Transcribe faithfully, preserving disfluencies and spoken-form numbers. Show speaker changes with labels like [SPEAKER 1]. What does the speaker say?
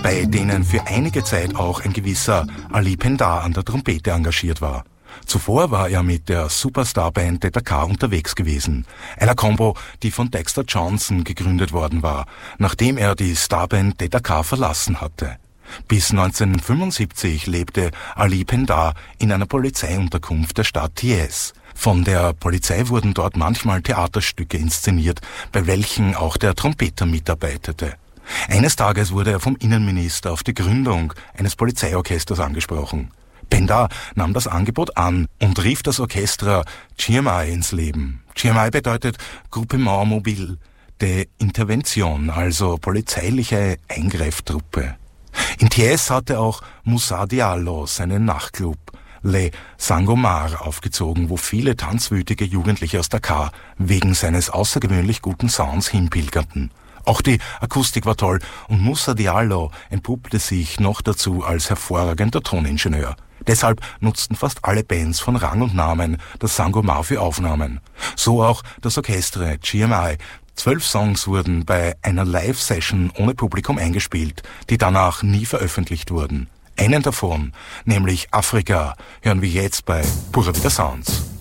[SPEAKER 1] bei denen für einige Zeit auch ein gewisser Ali Pendar an der Trompete engagiert war. Zuvor war er mit der Superstarband Detta K unterwegs gewesen, einer Combo, die von Dexter Johnson gegründet worden war, nachdem er die Starband Detta K verlassen hatte. Bis neunzehnhundertfünfundsiebzig lebte Ali Pendar in einer Polizeiunterkunft der Stadt Thiès. Von der Polizei wurden dort manchmal Theaterstücke inszeniert, bei welchen auch der Trompeter mitarbeitete. Eines Tages wurde er vom Innenminister auf die Gründung eines Polizeiorchesters angesprochen. Pendar nahm das Angebot an und rief das Orchestra G M I ins Leben. G M I bedeutet Groupement Mobile de Intervention, also polizeiliche Eingreiftruppe. In Thiès hatte auch Moussa Diallo seinen Nachtclub Le Sangomar aufgezogen, wo viele tanzwütige Jugendliche aus Dakar wegen seines außergewöhnlich guten Sounds hinpilgerten. Auch die Akustik war toll und Moussa Diallo entpuppte sich noch dazu als hervorragender Toningenieur. Deshalb nutzten fast alle Bands von Rang und Namen das Sangomar für Aufnahmen. So auch das Orchestre G M I. Zwölf Songs wurden bei einer Live-Session ohne Publikum eingespielt, die danach nie veröffentlicht wurden. Einen davon, nämlich Afrika, hören wir jetzt bei Pura Vida Sounds.